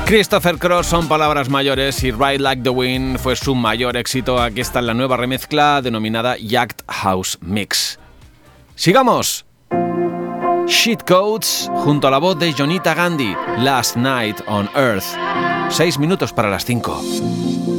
Christopher Cross son palabras mayores y Ride Like the Wind fue su mayor éxito. Aquí está la nueva remezcla denominada Yacht House Mix. ¡Sigamos! Sheetcoats junto a la voz de Jonita Gandhi, Last Night on Earth. 6 minutos para las 5.